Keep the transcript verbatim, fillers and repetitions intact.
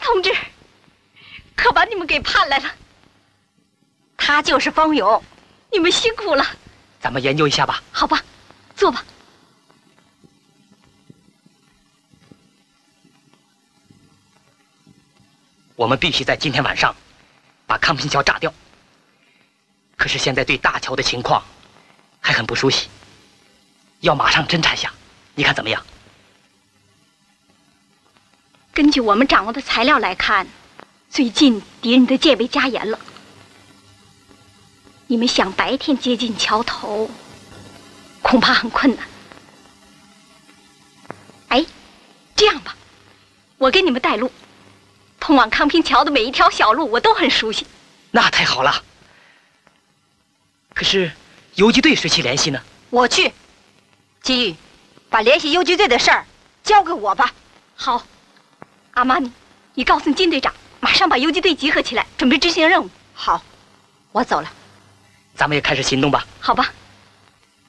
同志可把你们给盼来了。 他就是方勇， 你们辛苦了。 咱们研究一下吧。 好吧，坐吧。 我们必须在今天晚上把康平桥炸掉。可是现在对大桥的情况还很不熟悉，要马上侦查下，你看怎么样？ 根据我们掌握的材料来看，最近敌人的戒备加严了。你们想白天接近桥头，恐怕很困难。哎，这样吧，我给你们带路，通往康平桥的每一条小路我都很熟悉。 那太好了。可是游击队谁去联系呢？ 我去。金玉，把联系游击队的事儿交给我吧。 好。阿玛尼，你告诉金队长，马上把游击队集合起来，准备执行任务。 好，我走了。 咱们也开始行动吧。 好吧。